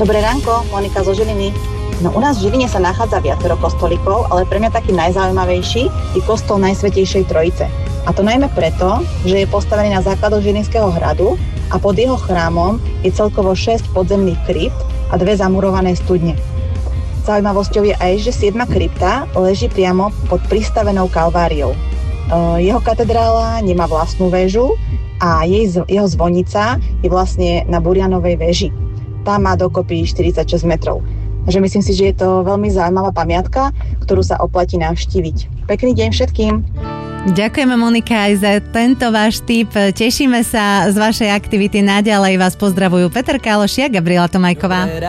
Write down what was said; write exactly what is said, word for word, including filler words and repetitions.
Dobré ránko, Monika zo Žiliny. No u nás v Žiline sa nachádza viacero kostolíkov, ale pre mňa taký najzaujímavejší je kostol Najsvätejšej Trojice. A to najmä preto, že je postavený na základoch Žilinského hradu a pod jeho chrámom je celkovo šesť podzemných krypt a dve zamurované studne. Zaujímavosťou je aj, že siedma krypta leží priamo pod pristavenou Kalváriou. Jeho katedrála nemá vlastnú väžu a jej, jeho zvonica je vlastne na Burianovej väži. Tá má dokopy štyridsaťšesť metrov. Takže myslím si, že je to veľmi zaujímavá pamiatka, ktorú sa oplatí navštíviť. Pekný deň všetkým! Ďakujeme, Monika, aj za tento váš tip. Tešíme sa z vašej aktivity naďalej. Vás pozdravujú Peter Kaloš a Gabriela Tomajková.